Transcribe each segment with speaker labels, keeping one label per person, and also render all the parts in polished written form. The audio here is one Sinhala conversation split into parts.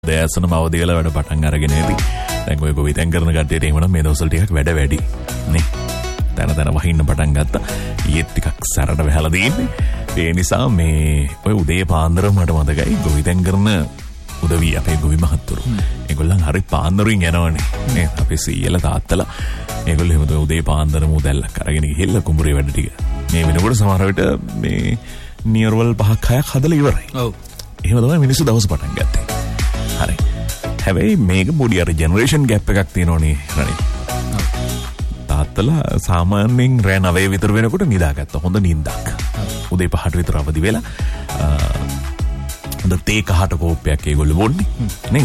Speaker 1: දැසනම අවදි වෙලා වැඩ පටන් අරගෙන ඉති. දැන් ඔය ගොවිතැන් කරන කට්ටියට එහෙම නම් මේ දවස්වල ටිකක් වැඩ වැඩි නේ. තන වහින්න පටන් ගත්තා. ඊයේ ටිකක් සැරට වැහලා දෙන්නේ. ඒ නිසා මේ ඔය උදේ පාන්දර මට මතකයි ගොවිතැන් කරන උදවිය අපේ ගොවි මහත්තුරු. ඒගොල්ලන් හරි පාන්දරින් යනවනේ. නේ අපේ සීයලා තාත්තලා ඒගොල්ලෝ එහෙම උදේ පාන්දර මුදැල්ලක් අරගෙන ගිහිල්ලා කුඹුරේ වැඩ ටික. මේ වෙනකොට සමහර විට මේ නියර්වල් 5-6ක් හදලා ඉවරයි. ඔව්. එහෙම තමයි මිනිස්සු දවස් පටන් ගත්තේ. හරි. හැබැයි මේක පොඩි අර ජෙනරේෂන් ગેප් එකක් තියෙනවනේ රණි. තාත්තලා සාමාන්‍යයෙන් රෑ 9 විතර වෙනකොට නිදාගත්තා. හොඳ නිින්දක්. උදේ 5ට විතර අවදි වෙලා හොඳ තේ කහට කෝප්පයක් ඒගොල්ලෝ බොන්නේ. නේද?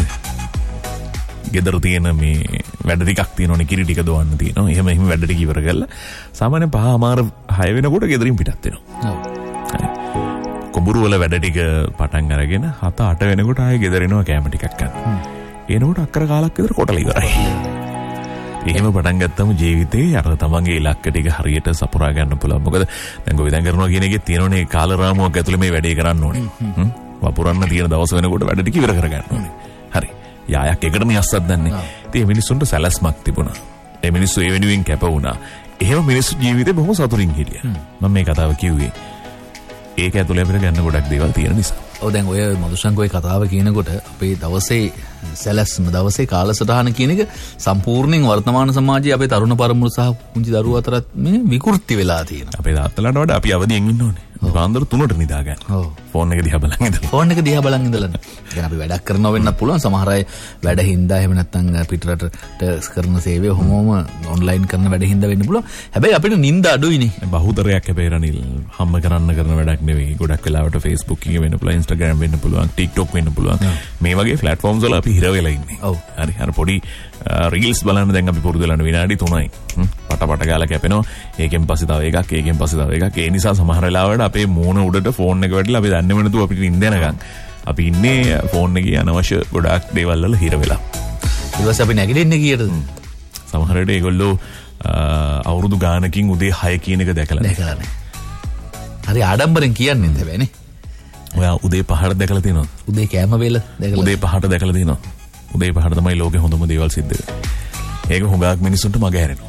Speaker 1: ගෙදර තියෙන මේ වැඩ ටිකක් තියෙනවනේ කිරි ටික දවන්න තියෙනවා. එහෙම වැඩ ටික ඉවර කරලා සාමාන්‍යයෙන් 5:00 වෙනකොට ගෙදරින් පිටත් වෙනවා. ඔව්. කුඹුරු වල වැඩ ටික පටන් අරගෙන 7-8 වෙනකොට ආයේ ගෙදර එනවා කැම ටිකක් ගන්න. එනකොට අක්කර කාලක් විතර කොටලා ඉවරයි. එහෙම පටන් ගත්තම ජීවිතේ අර තමන්ගේ ඉලක්ක ටික හරියට සපුරා ගන්න පුළුවන්. මොකද දැන් ගොවිතැන් කරනවා කියන එකේ තියෙනනේ කාල රාමුවක් ඇතුලේ මේ වැඩේ කරන්න ඕනේ. වපුරන්න තියෙන දවස් වෙනකොට වැඩ ටික ඉවර කර ගන්න ඕනේ. හරි. යායක් එකටම යස්සක් දන්නේ. ඉතින් මේ මිනිස්සුන්ට සැලැස්මක් තිබුණා. ඒ මිනිස්සු ඒ වෙනුවෙන් කැප වුණා. එහෙම මිනිස්සු ජීවිතේ බොහොම සතුටින් හිටියා. මම මේ කතාව කිව්වේ ඒක ඇතුලේ අපිට ගන්න ගොඩක් දේවල් තියෙන නිසා.
Speaker 2: ඔව් දැන් ඔය මදුෂංගෝයේ කතාව කියනකොට අපේ දවසේ සැලැස්ම දවසේ කාලසටහන කියන එක සම්පූර්ණයෙන් වර්තමාන සමාජයේ අපේ තරුණ පරමුණු සහ පුංචි දරුවෝ අතරත් මේ විකෘති වෙලා තියෙනවා.
Speaker 1: අපේ තාත්තලාට වඩා අපි අවදියෙන් ඉන්න ඕනේ. පාන්දර 3ට නිදා ගන්න. ඔව්. ෆෝන් එක දිහා බලන් ඉඳලා.
Speaker 2: ෆෝන් එක දිහා බලන් ඉඳලා. දැන් අපි වැඩක් කරනවා වෙන්නත් පුළුවන්. සමහර අය වැඩ හින්දා එහෙම නැත්නම් පිටරටට කරන සේවය හැමෝම ඔන්ලයින් කරන වැඩ හින්දා වෙන්න පුළුවන්. හැබැයි අපිට නිින්ද අඩුයිනේ.
Speaker 1: බහුතරයක් අපේ රනිල් හම්බ කරන්න කරන වැඩක් නෙවෙයි. ගොඩක් වෙලාවට Facebook එකේ වෙන්න පුළුවන්, Instagram වෙන්න පුළුවන්, TikTok වෙන්න පුළුවන්. මේ වගේ platforms වල අපි හිර වෙලා ඉන්නේ. ඔව්. හරි. අර පොඩි රීල්ස් බලන්න දැන් අපි පුරුදු වෙලා විනාඩි 3යි. පට ගාලා කැපෙනවා. ඒකෙන් පස්සේ තව එකක්, ඒකෙන් පස්සේ තව එකක්. ඒ නිසා සමහර වෙලාවට අපේ මූණ උඩට ෆෝන් එක වැටිලා අපි දන්නේම නැතුව අපිට නිින්ද යනකම් අපි ඉන්නේ ෆෝන් එකේ අනවශ්‍ය ගොඩාක් දේවල් වල හිර වෙලා.
Speaker 2: ඊට පස්සේ අපි නැගිටින්නේ කීයටද?
Speaker 1: සමහර විට ඒගොල්ලෝ අවුරුදු ගානකින් උදේ 6 කියන එක දැකලා
Speaker 2: නැහැ. හරි ආඩම්බරෙන් කියන්නේ හැබැයි නේ.
Speaker 1: ඔයා උදේ 5ට දැකලා තියෙනවද?
Speaker 2: උදේ කෑම වේල දැකලා.
Speaker 1: උදේ 5ට දැකලා තියෙනවද? උදේ 5ට තමයි ලෝකේ හොඳම දේවල් සිද්ධ වෙන්නේ. ඒක හුඟක් මිනිස්සුන්ට මග හැරෙනවා.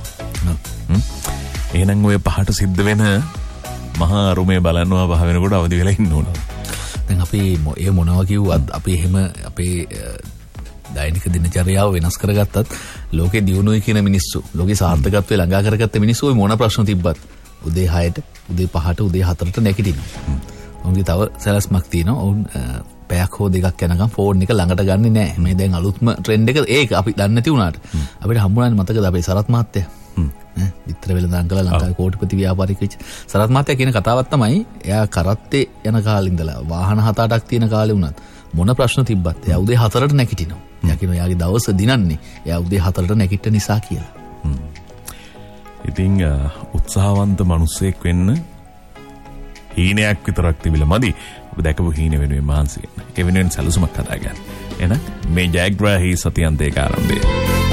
Speaker 1: එහෙනම් ඔය 5ට සිද්ධ වෙන මහා අරුමේ බලනවා පහ වෙනකොට අවදි වෙලා ඉන්න ඕන.
Speaker 2: දැන් අපි ඒ මොනවා කිව්වත් අපි එහෙම අපේ දෛනික දිනචර්යාව වෙනස් කරගත්තත් ලෝකේ දියුණුවයි කියන මිනිස්සු, ලෝකේ සාර්ථකත්වය ළඟා කරගත්ත මිනිස්සු ඔය මොන ප්‍රශ්න තිබ්බත් උදේ 6ට, උදේ 5ට, උදේ 4ට නැගිටිනවා. උන්ගේ තව සැලැස්මක් තියෙනවා. උන් පැයක් හෝ දෙකක් යනකම් ෆෝන් එක ළඟට ගන්නෙ නැහැ. මේ දැන් අලුත්ම ට්‍රෙන්ඩ් එක ඒක අපි දන්නේ නැති වුණාට අපිට හම්බුනානේ මතකද අපේ සරත් මහත්තයා? විතර වෙලඳන් කළා ලංකාවේ කෝටිපති ව්‍යාපාරික වෙච්ච සරත් මහත්තයා කියන කතාවක් තමයි එයා කරත්තේ යන කාලේ ඉඳලා වාහන 7-8ක් තියෙන කාලේ වුණත් මොන ප්‍රශ්න තිබ්බත් එයා උදේ 4ට නැගිටිනවා. එයා කියනවා එයාගේ දවස දිනන්නේ එයා උදේ 4ට නැගිට නිසා කියලා.
Speaker 1: ඉතින් උත්සාහවන්ත මිනිසෙක් වෙන්න හීනයක් විතරක් තිබිලා මදි. ඔබ දැකපු හීන වෙනුවෙන් මහන්සි වෙන්න. ඒ වෙනුවෙන් සැලසුමක් හදාගන්න. එහෙනම් මේ ජයග්‍රාහී සතියන්තයේ ආරම්භය